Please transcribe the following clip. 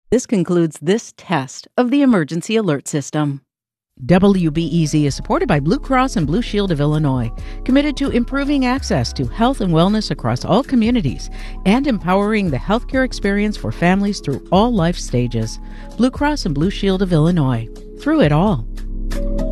This concludes this test of the emergency alert system. WBEZ is supported by Blue Cross and Blue Shield of Illinois, committed to improving access to health and wellness across all communities and empowering the healthcare experience for families through all life stages. Blue Cross and Blue Shield of Illinois. Through it all.